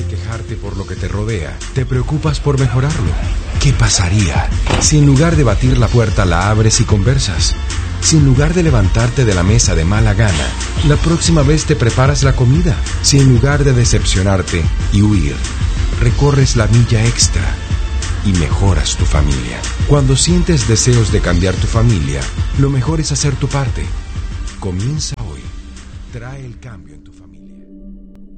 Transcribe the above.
de quejarte por lo que te rodea, te preocupas por mejorarlo. ¿Qué pasaría si en lugar de batir la puerta la abres y conversas? Si en lugar de levantarte de la mesa de mala gana, la próxima vez te preparas la comida. Si en lugar de decepcionarte y huir, recorres la milla extra y mejoras tu familia. Cuando sientes deseos de cambiar tu familia, lo mejor es hacer tu parte. Comienza hoy. Trae